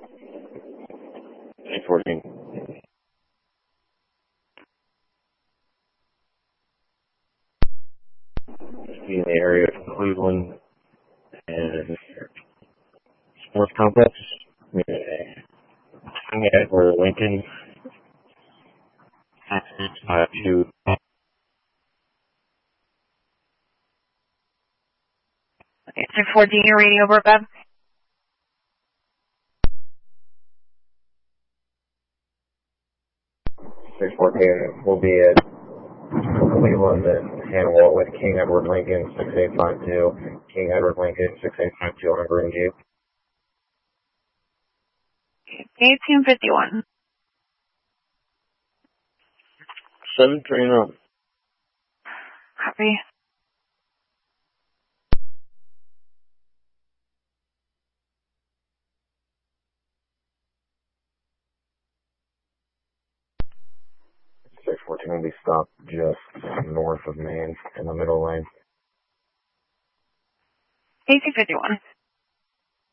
814. Just be in the area of Cleveland and Sports Complex. Where Lincoln 6652. 614, your radio over, Bev. 614 will be at Cleveland and Hannibal with King Edward Lincoln 6852. King Edward Lincoln 6852 on Greenview. 1851. 739. Copy. Will be stopped just north of Main in the middle lane. 1851.